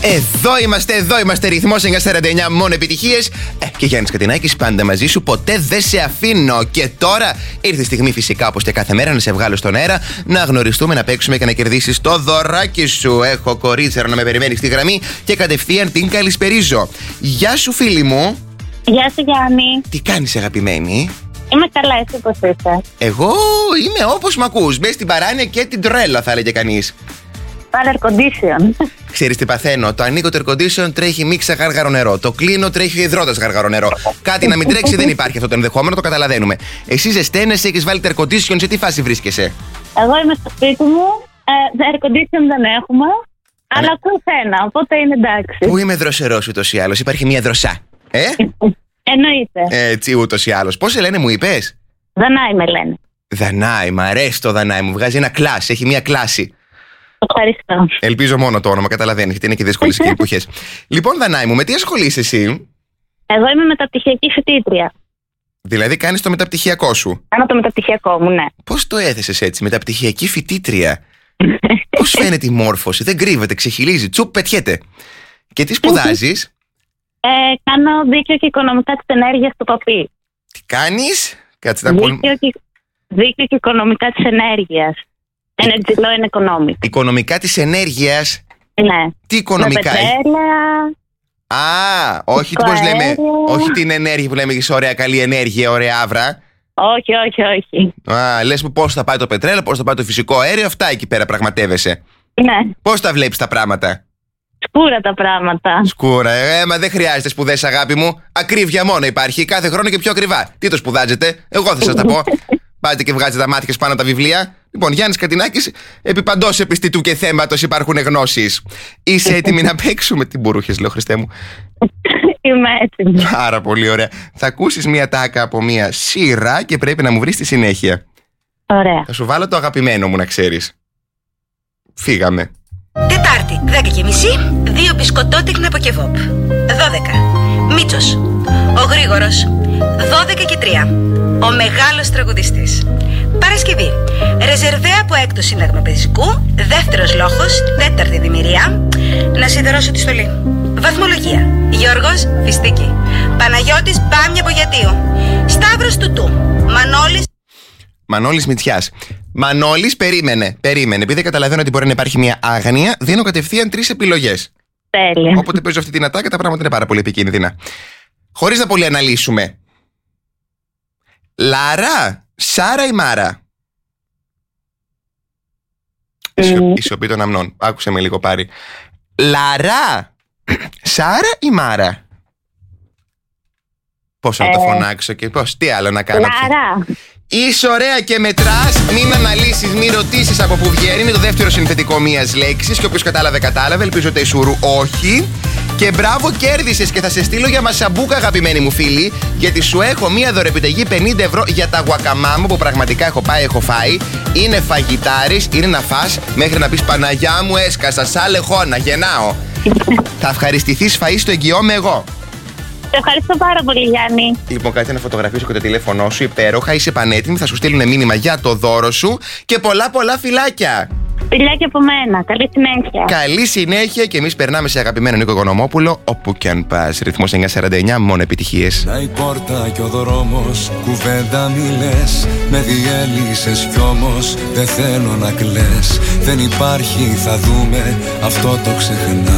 Εδώ είμαστε, ρυθμός 949, μόνο επιτυχίες. Και Γιάννης Κατινάκης, πάντα μαζί σου, ποτέ δεν σε αφήνω. Και τώρα ήρθε η στιγμή, φυσικά, όπως και κάθε μέρα, να σε βγάλω στον αέρα, να γνωριστούμε, να παίξουμε και να κερδίσεις το δωράκι σου. Έχω κορίτσαρο να με περιμένει στη γραμμή και κατευθείαν την καλησπερίζω. Γεια σου, φίλη μου. Γεια σου, Γιάννη. Τι κάνεις, αγαπημένη? Είμαι καλά, εσύ πώς είσαι? Εγώ είμαι όπως μ' ακούς. Μπες στην παράνοια και την τρέλα, θα έλεγε κανείς. Πάρε air condition. Ξέρεις τι παθαίνω? Το ανοίγω το air condition, τρέχει μίξα γάργαρο νερό. Το κλείνω, τρέχει υδρότας γάργαρο νερό. Κάτι να μην τρέξει δεν υπάρχει αυτό το ενδεχόμενο, το καταλαβαίνουμε. Εσύ ζεσταίνεσαι, έχεις βάλει το air condition, σε τι φάση βρίσκεσαι? Εγώ είμαι στο σπίτι μου. Air condition δεν έχουμε. Αλλά ακούω ένα, οπότε είναι εντάξει. Πού είμαι δροσερός ούτως ή άλλως, υπάρχει μια δροσά. Εννοείται. Έτσι ούτως ή άλλως. Πώς σε λένε, μου είπες? Δανάη με λένε. Δανάη, μ' αρέσει το Δανάη, μου βγάζει ένα κλάσ, έχει μια κλάση. Ευχαριστώ. Ελπίζω μόνο το όνομα, καταλαβαίνεις, γιατί είναι και δύσκολες και εποχές. Λοιπόν, Δανάη μου, με τι ασχολείσαι εσύ? Εγώ είμαι μεταπτυχιακή φοιτήτρια. Δηλαδή κάνεις το μεταπτυχιακό σου? Κάνω το μεταπτυχιακό μου, ναι. Πώς το έθεσες έτσι, μεταπτυχιακή φοιτήτρια? Πώς φαίνεται η μόρφωση, δεν κρύβεται, ξεχυλίζει, τσουπ, πετιέται. Και τι σπουδάζεις? Κάνω δίκαιο και οικονομικά της ενέργειας του ΠΑΠΗ. Τι κάνεις? Κάτσε να πω. Δίκαιο και οικονομικά της ενέργειας. Energy law and economics. Οικονομικά της ενέργειας. Ναι. Τι οικονομικά? Με πετρέλαια. Όχι πώς λέμε. Όχι την ενέργεια που λέμε και σε ωραία καλή ενέργεια, ωραία άβρα. Όχι. Λες μου πώς θα πάει το πετρέλαιο, πώς θα πάει το φυσικό αέριο, αυτά εκεί πέρα πραγματεύεσαι. Ναι. Πώς τα βλέπεις τα πράγματα? Σκούρα τα πράγματα. Σκούρα, μα δεν χρειάζεται σπουδές, αγάπη μου. Ακρίβεια μόνο υπάρχει, κάθε χρόνο και πιο ακριβά. Τι το σπουδάζετε, εγώ θα σας τα πω. Πάτε και βγάζετε τα μάτια πάνω τα βιβλία. Λοιπόν, Γιάννης Κατινάκης, επί παντός επιστητού και θέματος υπάρχουν γνώσεις. Είσαι έτοιμη να παίξουμε? Τι μπουρούχες, λέω, Χριστέ μου. Είμαι έτοιμη. Πάρα πολύ ωραία. Θα ακούσεις μία τάκα από μία σειρά και πρέπει να μου βρεις τη συνέχεια. Ωραία. Θα σου βάλω το αγαπημένο μου, να ξέρεις. Φύγαμε. Τετάρτη, 10:30, 2 μπισκοτότικνα από κεβόπ. 12. Μίτσος. Ο Γρήγορος. 12:03. Ο μεγάλος τραγουδιστής. Παρασκευή. Ρεζερβέ από έκτο σύνταγμα παιδικού. Δεύτερος λόγος. Τέταρτη δημιουργία. Να σιδερώσω τη στολή. Βαθμολογία. Γιώργος Φιστίκη. Παναγιώτης Μπάμια Μπογιατίου. Σταύρος Τουτού. Μανώλης Μητσιάς. Μανώλης, περίμενε. Επειδή καταλαβαίνω ότι μπορεί να υπάρχει μια άγνοια, δίνω κατευθείαν 3 επιλογές. Τέλεια. Όποτε παίζω αυτή την ατάκα, τα πράγματα είναι πάρα πολύ επικίνδυνα. Χωρίς να πολύ αναλύσουμε. Λάρα, Σάρα ή Μάρα? Η σιωπή των αμνών. Άκουσε με λίγο πάρει. Λάρα, Σάρα ή Μάρα? Πώς να το φωνάξω και πώς, τι άλλο να κάνω? Λάρα. Είσαι ωραία και μετράς, μην αναλύσεις, μην ρωτήσεις από που βγαίνει. Είναι το δεύτερο συνθετικό μίας λέξης και όποιος κατάλαβε. Ελπίζω τα Ισούρου όχι. Και μπράβο, κέρδισες και θα σε στείλω για μασαμπούκα, αγαπημένη μου φίλη, γιατί σου έχω μία δωρεπιταγή 50 ευρώ για τα γουακαμάμου που πραγματικά έχω πάει, έχω φάει. Είναι φαγητάρης, είναι να φας μέχρι να πεις Παναγιά μου, έσκασα σαν λεχόνα, γεννάω. Θα ευχαριστηθείς, φαΐ στο εγγυώμαι εγώ. Σε ευχαριστώ πάρα πολύ, Γιάννη. Λοιπόν, κάτσε να φωτογραφίσω και το τηλέφωνό σου. Υπέροχα, είσαι πανέτοιμη. Θα σου στείλουν μήνυμα για το δώρο σου. Και πολλά φιλάκια. Φιλάκια από μένα. Καλή συνέχεια. Καλή συνέχεια και εμείς περνάμε σε αγαπημένο Νίκο Οικονομόπουλο. Όπου κι αν πας. Ρυθμός 949, μόνο επιτυχίες. Να η πόρτα και ο δρόμος, κουβέντα μη λες. Με διέλυσες κι όμως δεν θέλω να κλαις. Δεν υπάρχει, θα δούμε, αυτό το ξεχνά.